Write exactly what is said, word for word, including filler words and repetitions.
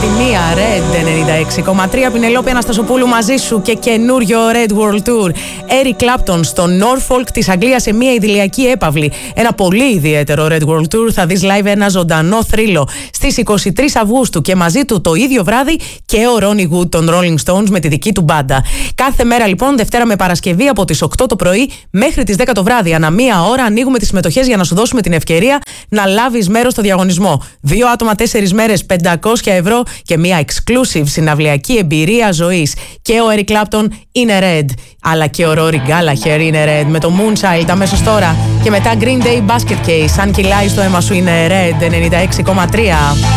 μία, Red ενενήντα έξι κόμμα τρία. Πινελόπη Αναστασοπούλου μαζί σου και καινούριο Red World Tour. Eric Clapton στο Norfolk της Αγγλίας σε μία ιδηλιακή έπαυλη. Ένα πολύ ιδιαίτερο Red World Tour. Θα δεις live ένα ζωντανό θρύλο στις είκοσι τρεις Αυγούστου και μαζί του το ίδιο βράδυ και ο Ronnie Wood των Rolling Stones με τη δική του μπάντα. Κάθε μέρα λοιπόν, Δευτέρα με Παρασκευή από τις οκτώ το πρωί μέχρι τις δέκα το βράδυ. Ανά μία ώρα ανοίγουμε τις συμμετοχές για να σου δώσουμε την ευκαιρία να λάβεις μέρος στο διαγωνισμό. Δύο άτομα, τέσσερις μέρες, πεντακόσια ευρώ και μια exclusive συναυλιακή εμπειρία ζωής. Και ο Eric Clapton είναι Red, αλλά και ο Rory Gallagher είναι Red με το Moonchild αμέσως τώρα. Και μετά Green Day Basket Case. Αν κυλάει στο αίμα σου είναι Red ενενήντα έξι κόμμα τρία.